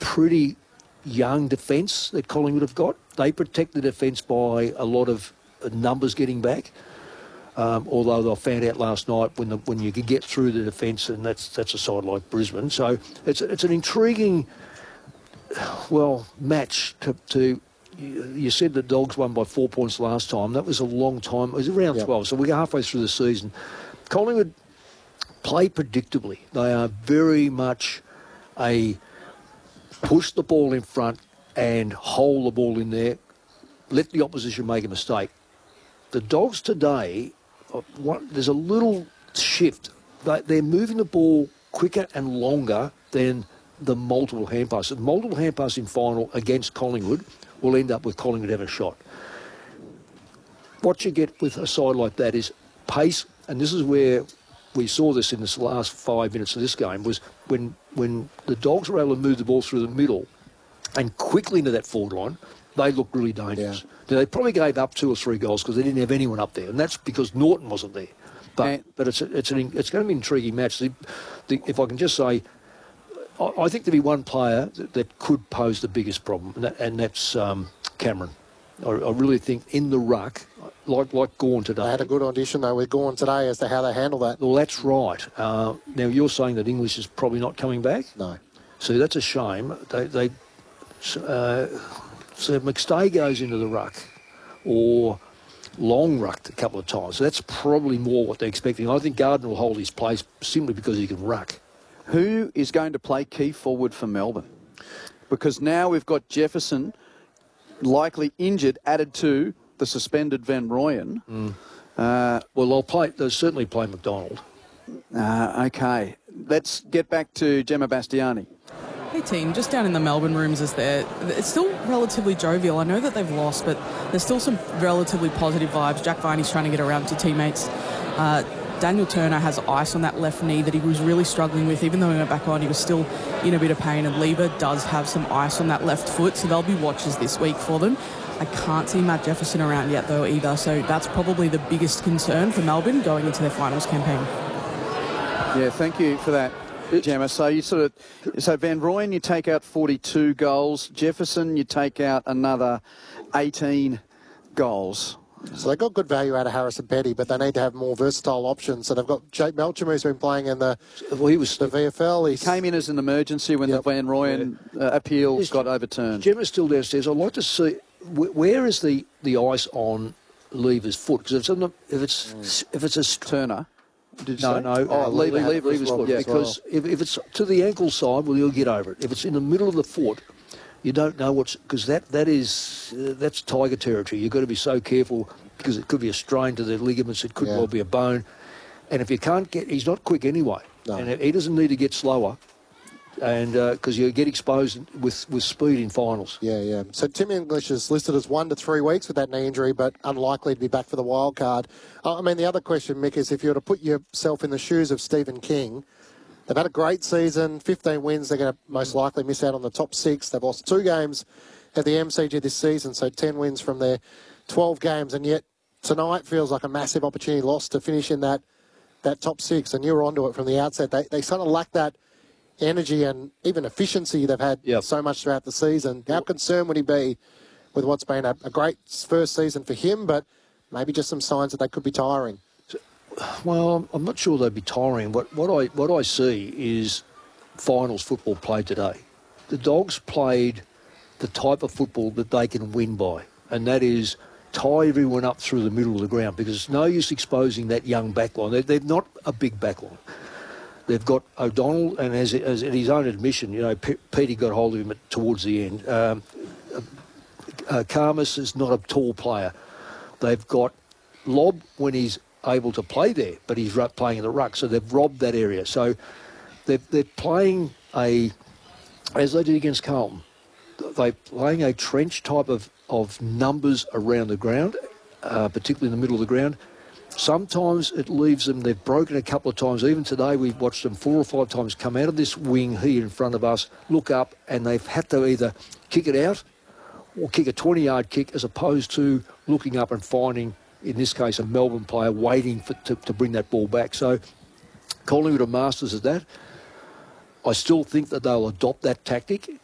pretty young defence that Collingwood have got. They protect the defence by a lot of numbers getting back. Although they found out last night when you could get through the defence, and that's a side like Brisbane. So it's an intriguing, match to. You said the Dogs won by 4 points last time. That was a long time. It was around 12, so we're halfway through the season. Collingwood play predictably. They are very much a push the ball in front and hold the ball in there, let the opposition make a mistake. The Dogs today, there's a little shift. They're moving the ball quicker and longer than the multiple hand passes. The multiple hand passing final against Collingwood will end up with Collingwood having a shot. What you get with a side like that is pace, and this is where we saw this in the last 5 minutes of this game, was when the Dogs were able to move the ball through the middle and quickly into that forward line, they looked really dangerous. Yeah. Now, they probably gave up 2 or 3 goals because they didn't have anyone up there, and that's because Norton wasn't there. But it's going to be an intriguing match. If I can just say, I think there'll be one player that could pose the biggest problem, and that's Cameron. I really think in the ruck, like Gawn today. They had a good audition, though, with Gawn today as to how they handle that. Well, that's right. Now, you're saying that English is probably not coming back? No. So that's a shame. So McStay goes into the ruck, or Long rucked a couple of times. So that's probably more what they're expecting. I think Gardner will hold his place simply because he can ruck. Who is going to play key forward for Melbourne? Because now we've got Jefferson likely injured, added to the suspended Van Rooyen. They'll certainly play McDonald. Okay. Let's get back to Gemma Bastiani. Hey team, just down in the Melbourne rooms, it's still relatively jovial. I know that they've lost, but there's still some relatively positive vibes. Jack Viney's trying to get around to teammates. Daniel Turner has ice on that left knee that he was really struggling with. Even though he went back on, he was still in a bit of pain. And Lever does have some ice on that left foot, so there'll be watches this week for them. I can't see Matt Jefferson around yet, though, either. So that's probably the biggest concern for Melbourne going into their finals campaign. Yeah, thank you for that, Gemma. So Van Rooyen, you take out 42 goals. Jefferson, you take out another 18 goals. So they've got good value out of Harrison Petty, but they need to have more versatile options. So they've got Jake Melcham, who's been playing in the VFL. He came in as an emergency when the Van Rooyen appeal got overturned. Gemma's still downstairs. I'd like to see where is the ice on Lever's foot? Because if it's a Turner. Lever's foot. Yeah, because if it's to the ankle side, well, you'll get over it. If it's in the middle of the foot, you don't know because that's tiger territory. You've got to be so careful because it could be a strain to the ligaments. It could well be a bone. And if you can't he's not quick anyway. No. And he doesn't need to get slower. And because you get exposed with speed in finals. Yeah. So Tim English is listed as 1 to 3 weeks with that knee injury, but unlikely to be back for the wild card. I mean, the other question, Mick, is if you were to put yourself in the shoes of Stephen King. They've had a great season, 15 wins. They're going to most likely miss out on the top 6. They've lost 2 games at the MCG this season, so 10 wins from their 12 games. And yet tonight feels like a massive opportunity lost to finish in that top 6. And you're onto it from the outset. They sort of lack that energy and even efficiency they've had so much throughout the season. How concerned would he be with what's been a great first season for him, but maybe just some signs that they could be tiring? Well, I'm not sure they'd be tiring. What I see is finals football played today. The Dogs played the type of football that they can win by, and that is tie everyone up through the middle of the ground because it's no use exposing that young backline. They're not a big backline. They've got O'Donnell, and as at his own admission, Petey got hold of him towards the end. Karmas is not a tall player. They've got Lobb when he's able to play there, but he's playing in the ruck, so they've robbed that area. So they're playing as they did against Carlton, they're playing a trench type of numbers around the ground, particularly in the middle of the ground. Sometimes it leaves them, they've broken a couple of times. Even today we've watched them 4 or 5 times come out of this wing here in front of us, look up, and they've had to either kick it out or kick a 20-yard kick as opposed to looking up and finding, in this case, a Melbourne player waiting to bring that ball back. So Collingwood are masters of that. I still think that they'll adopt that tactic